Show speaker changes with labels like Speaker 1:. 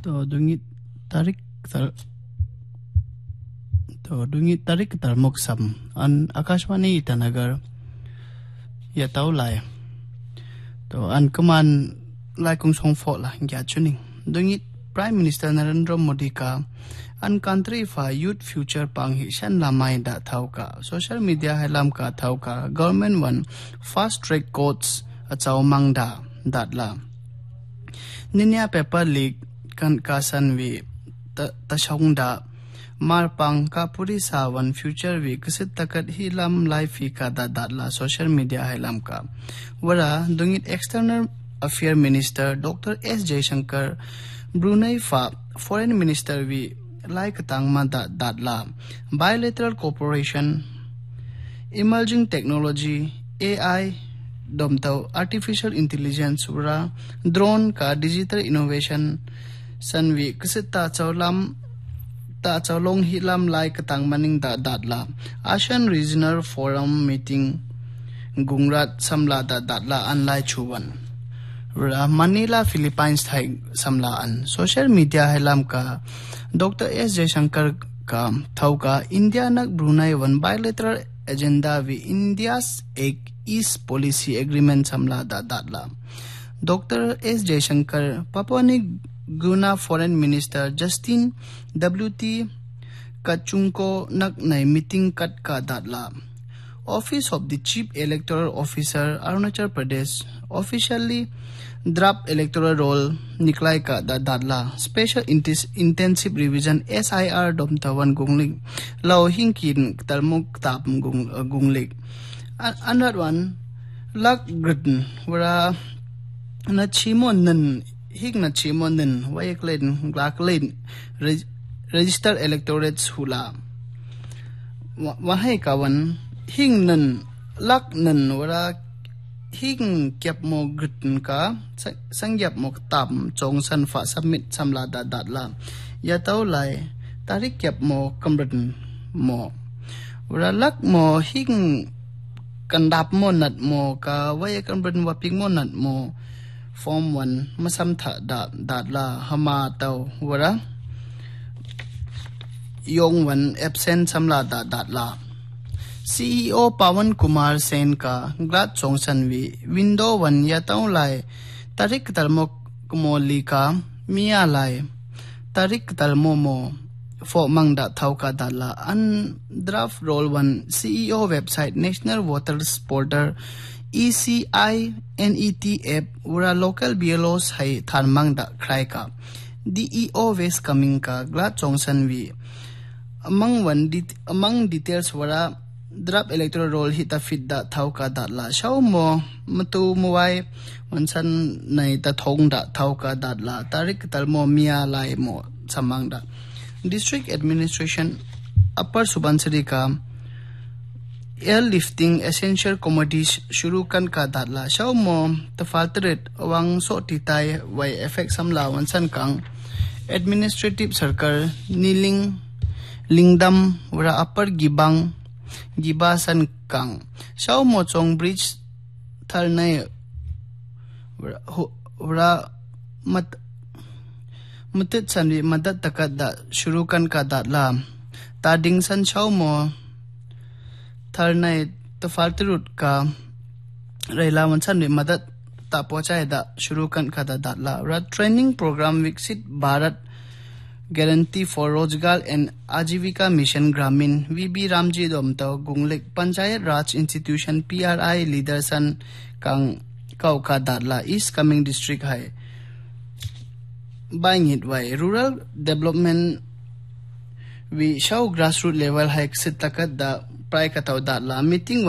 Speaker 1: तो dungi tarik tar moksam an Akashwani Itanagar ya tau lai to an kaman lai kung song fo la ya chuning dungi Prime Minister Narendra Modi ka an country fa youth future pang hi shan lamai da thau ka social media halam ka thau ka government one fast track courts achau mangda datla ninya paper leak kan kasan wi ta shaungda marpang ka puri sawan future week kasit takat hilam life ka datla social media halam ka wara dungit external affairs minister Dr. S Jaishankar Brunei fa foreign minister wi like tangma datla bilateral cooperation emerging technology AI domtau artificial intelligence wara drone ka digital innovation sanwi kisita chawlong hilam lai katang maning datla ASEAN regional forum meeting gungrat samla datla anlai chuwan Manila Philippines thai samla an social media hilam ka Dr. S Jaishankar ka thauka India nak Brunei one bilateral agenda with India's East policy agreement samla datla Dr. S Jaishankar Papua New Guinea Foreign Minister Justin WT Kachunko nak nai meeting kat ka datla Office of the Chief Electoral Officer Arunachal Pradesh officially draft electoral roll niklai ka datla special intensive revision SIR domtawan gunglik law hingkin talmuk tap gunglik another one lak gridn wara na chimonen higna chimonen wayaklen glaklen register electorates hula wahai kawan hingnan laknan wara hing kyap mo gridn ka sangyap mo tam chong san fa submit samla datla ya tau lai tarik kyap mo kamran mo wara lak mo hing kandap mo nat mo ka waya kamran waping mo nat mo form 1 masam tha datla hama tau wara yong 1 absent samla datla CEO Pawan Kumar Sen ka glad chongsan wi window 1 ya tau lai tarik talmok kumoli ka mia lai tarik talmo mo fo mangda thau ka dala an draft roll 1 CEO website National Voters Portal ECI NET app wura local BLOs hai than mangda krai ka DEO West coming ka glad chongsan wi among details wara draft electoral roll hita fit da thau ka datla shaw mo matu muwai wansan nai ta thong da thau ka datla tarik talmo mia lai mo samangda district administration upper subansari ka airlifting essential commodities shuru kan ka datla shaw mo tafaltret wang so titai wai effect samla wansan kang administrative circle niling lingdam wara upper gibang gibasan kang shaw mo chong bridge tharnai wara mutit sanri madat takat da shurukan ka datla tading san shaw mo tharnai tafalturut ka raila wansan ri madat ta pochai da shurukan ka datla ra training program Viksit Bharat Guarantee for Rozgar and Ajivika Mission Gramin VB Ramji Domtau Gunglik Panchayat Raj Institution PRI leaders and Kang Kauka Datla East Coming District High buying it way rural development we show grassroots level hike sit takat da prai katau datla meeting